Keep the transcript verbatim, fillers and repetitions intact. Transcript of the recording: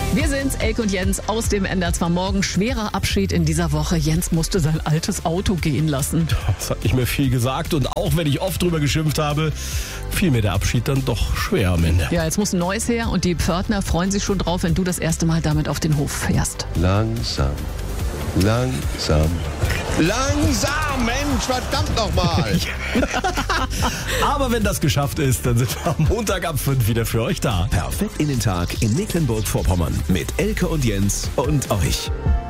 Wir sind's, Elke und Jens aus dem N D R zwei Morgen. Schwerer Abschied in dieser Woche. Jens musste sein altes Auto gehen lassen. Das hat nicht mehr viel gesagt und auch wenn ich oft drüber geschimpft habe, fiel mir der Abschied dann doch schwer am Ende. Ja, jetzt muss ein neues her und die Pförtner freuen sich schon drauf, wenn du das erste Mal damit auf den Hof fährst. Langsam, langsam, langsam, Mensch, verdammt nochmal. Aber wenn das geschafft ist, dann sind wir am Montag ab fünf wieder für euch da. Perfekt in den Tag in Mecklenburg-Vorpommern mit Elke und Jens und euch.